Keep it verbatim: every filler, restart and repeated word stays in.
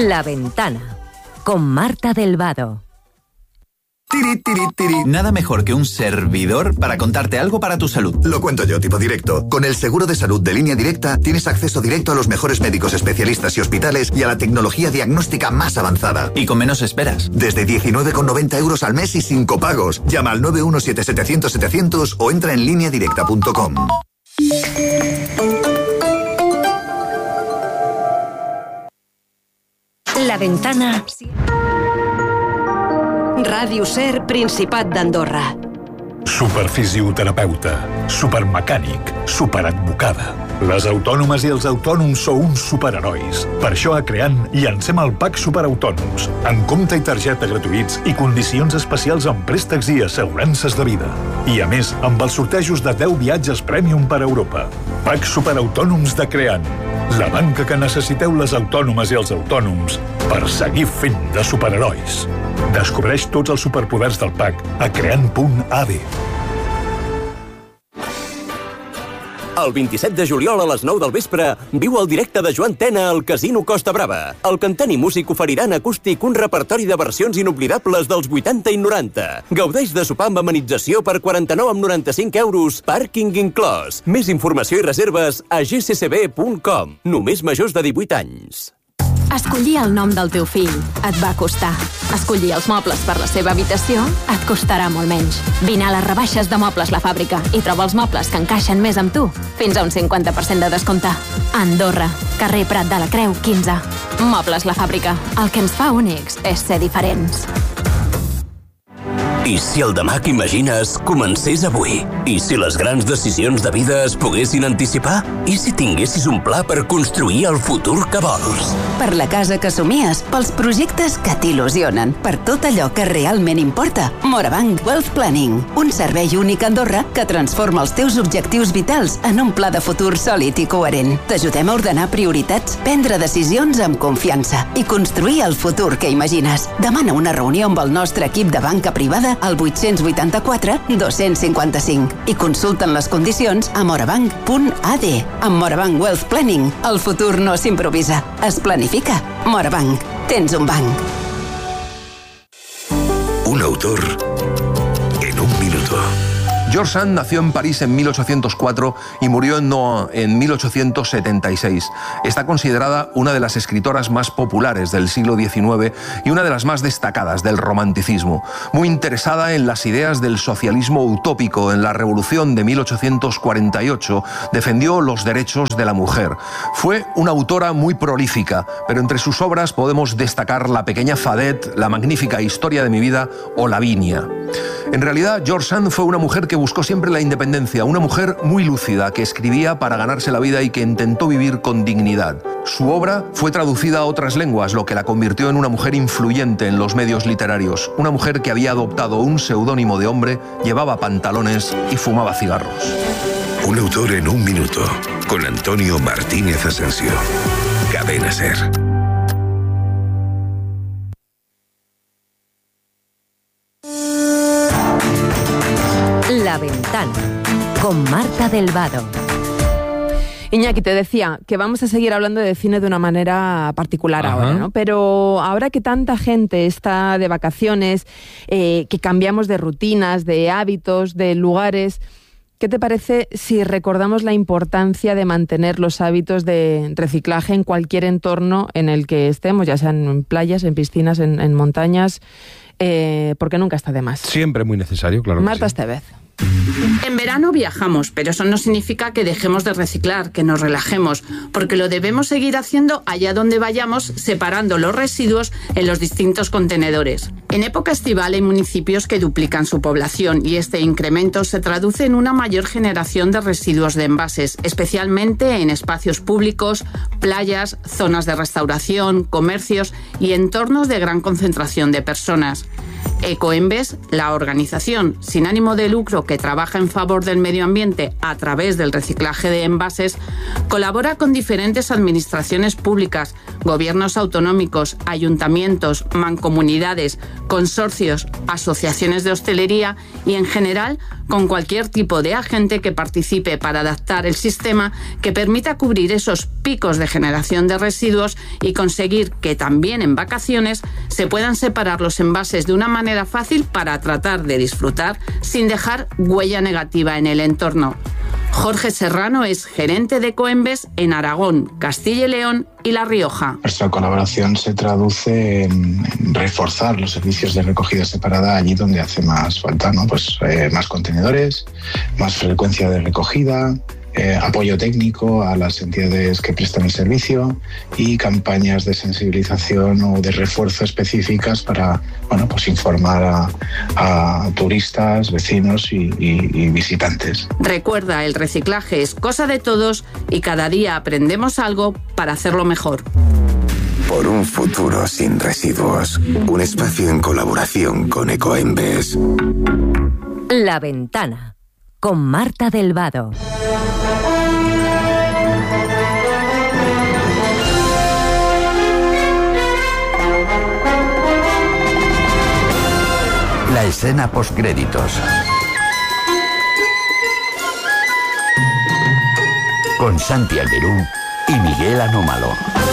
La Ventana, con Marta del Vado. Tiri, tiri, tiri. Nada mejor que un servidor para contarte algo para tu salud. Lo cuento yo, tipo directo. Con el seguro de salud de Línea Directa tienes acceso directo a los mejores médicos especialistas y hospitales y a la tecnología diagnóstica más avanzada. Y con menos esperas. Desde diecinueve con noventa euros al mes y sin copagos. Llama al nueve uno siete setecientos setecientos o entra en línea directa punto com. La Ventana. Ràdio Ser, Principat d'Andorra. Superfisioterapeuta, supermecànic, superadvocada. Les autònomes i els autònoms sou uns superherois. Per això a Creant llancem el Pack Superautònoms, amb compte i targeta gratuïts i condicions especials en préstecs i assegurances de vida. I a més, amb els sortejos de deu viatges Premium per Europa. Pack Superautònoms de Creant, la banca que necessiteu les autònomes i els autònoms per seguir fent de superherois. Descobreix tots els superpoders del Pack a creant punt a d. El vint-i-set de juliol a les nou del vespre viu el directe de Joan Tena al Casino Costa Brava. El cantant i músic oferirà en acústic un repertori de versions inoblidables dels vuitanta i noranta. Gaudeix de sopar amb amenització per quaranta-nou amb noranta-cinc euros, pàrquing inclòs. Més informació i reserves a g c c b punt com. Només majors de divuit anys. Escollir el nom del teu fill et va costar. Escollir els mobles per la seva habitació et costarà molt menys. Vine a les rebaixes de Mobles La Fàbrica i troba els mobles que encaixen més amb tu. Fins a un cinquanta per cent de descompte. Andorra, carrer Prat de la Creu, quinze. Mobles La Fàbrica. El que ens fa únics és ser diferents. I si el demà que imagines comencés avui? I si les grans decisions de vida es poguessin anticipar? I si tinguessis un pla per construir el futur que vols? Per la casa que somies, pels projectes que t'il·lusionen, per tot allò que realment importa. Morabanc Wealth Planning, un servei únic a Andorra que transforma els teus objectius vitals en un pla de futur sòlid i coherent. T'ajudem a ordenar prioritats, prendre decisions amb confiança i construir el futur que imagines. Demana una reunió amb el nostre equip de banca privada al vuit vuitanta-quatre dos cinquanta-cinc i consulten les condicions a morabanc punt a d. Amb Morabanc Wealth Planning, el futur no s'improvisa, es planifica. Morabanc, tens un banc. Un autor en un minuto. George Sand nació en París en mil ochocientos cuatro y murió en Nohant en mil ochocientos setenta y seis. Está considerada una de las escritoras más populares del siglo diecinueve y una de las más destacadas del romanticismo. Muy interesada en las ideas del socialismo utópico, en la Revolución de mil ochocientos cuarenta y ocho, defendió los derechos de la mujer. Fue una autora muy prolífica, pero entre sus obras podemos destacar La pequeña Fadette, La magnífica historia de mi vida o Lavinia. En realidad, George Sand fue una mujer que buscó siempre la independencia, una mujer muy lúcida que escribía para ganarse la vida y que intentó vivir con dignidad. Su obra fue traducida a otras lenguas, lo que la convirtió en una mujer influyente en los medios literarios, una mujer que había adoptado un seudónimo de hombre, llevaba pantalones y fumaba cigarros. Un autor en un minuto, con Antonio Martínez Asensio. Cadena Ser. La Ventana, con Marta del Vado. Iñaki, te decía que vamos a seguir hablando de cine de una manera particular. Ajá. Ahora, ¿no? Pero ahora que tanta gente está de vacaciones, eh, que cambiamos de rutinas, de hábitos, de lugares, ¿qué te parece si recordamos la importancia de mantener los hábitos de reciclaje en cualquier entorno en el que estemos, ya sean en playas, en piscinas, en, en montañas, eh, porque nunca está de más? Siempre muy necesario, claro. Marta que sí. Estevez. En verano viajamos, pero eso no significa que dejemos de reciclar, que nos relajemos, porque lo debemos seguir haciendo allá donde vayamos, separando los residuos en los distintos contenedores. En época estival hay municipios que duplican su población y este incremento se traduce en una mayor generación de residuos de envases, especialmente en espacios públicos, playas, zonas de restauración, comercios y entornos de gran concentración de personas. Ecoembes, la organización sin ánimo de lucro que trabaja en favor del medio ambiente a través del reciclaje de envases, colabora con diferentes administraciones públicas, gobiernos autonómicos, ayuntamientos, mancomunidades, consorcios, asociaciones de hostelería y, en general, con cualquier tipo de agente que participe para adaptar el sistema que permita cubrir esos picos de generación de residuos y conseguir que también en vacaciones se puedan separar los envases de una manera fácil para tratar de disfrutar sin dejar huella negativa en el entorno. Jorge Serrano es gerente de Ecoembes en Aragón, Castilla y León y La Rioja. Nuestra colaboración se traduce en, en reforzar los servicios de recogida separada allí donde hace más falta, ¿no? Pues eh, más contenedores, más frecuencia de recogida, Eh, apoyo técnico a las entidades que prestan el servicio y campañas de sensibilización o de refuerzo específicas para, bueno, pues informar a, a turistas, vecinos y, y, y visitantes. Recuerda, el reciclaje es cosa de todos y cada día aprendemos algo para hacerlo mejor. Por un futuro sin residuos, un espacio en colaboración con Ecoembes. La Ventana, con Marta del Vado. La escena postcréditos. Con Santi Alberú y Miguel Anómalo.